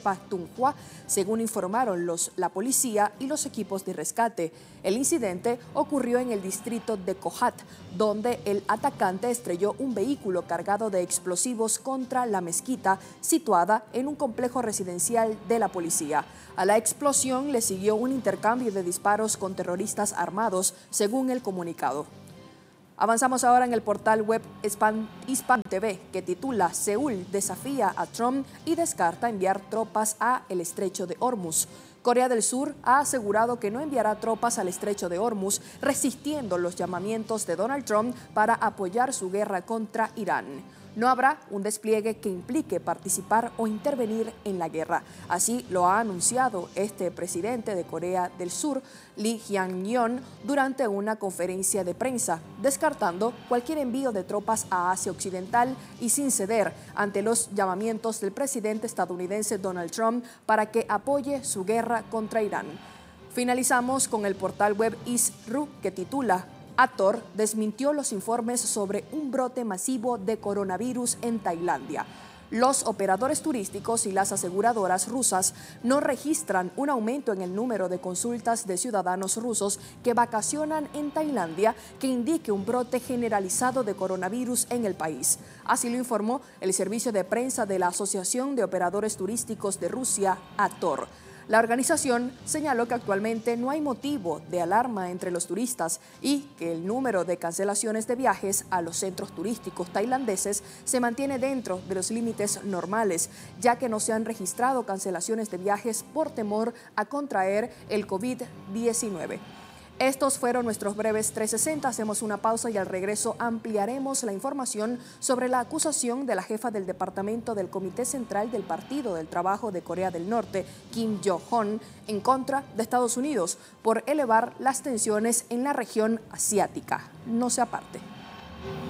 Pakhtunkhwa, según informaron la policía y los equipos de rescate. El incidente ocurrió en el distrito de Kohat, donde el atacante estrelló un vehículo cargado de explosivos contra la mezquita situada en un complejo residencial de la policía. A la explosión le siguió un intercambio de disparos con terroristas armados, según el comunicado. Avanzamos ahora en el portal web Hispan TV, que titula Seúl desafía a Trump y descarta enviar tropas a el estrecho de Hormuz. Corea del Sur ha asegurado que no enviará tropas al estrecho de Hormuz, resistiendo los llamamientos de Donald Trump para apoyar su guerra contra Irán. No habrá un despliegue que implique participar o intervenir en la guerra. Así lo ha anunciado este presidente de Corea del Sur, Lee Jae-myung, durante una conferencia de prensa, descartando cualquier envío de tropas a Asia Occidental y sin ceder ante los llamamientos del presidente estadounidense Donald Trump para que apoye su guerra contra Irán. Finalizamos con el portal web ISRU, que titula Ator desmintió los informes sobre un brote masivo de coronavirus en Tailandia. Los operadores turísticos y las aseguradoras rusas no registran un aumento en el número de consultas de ciudadanos rusos que vacacionan en Tailandia que indique un brote generalizado de coronavirus en el país. Así lo informó el servicio de prensa de la Asociación de Operadores Turísticos de Rusia, Ator. La organización señaló que actualmente no hay motivo de alarma entre los turistas y que el número de cancelaciones de viajes a los centros turísticos tailandeses se mantiene dentro de los límites normales, ya que no se han registrado cancelaciones de viajes por temor a contraer el COVID-19. Estos fueron nuestros breves 360. Hacemos una pausa y al regreso ampliaremos la información sobre la acusación de la jefa del departamento del Comité Central del Partido del Trabajo de Corea del Norte, Kim Yo-Jong, en contra de Estados Unidos por elevar las tensiones en la región asiática. No se aparte.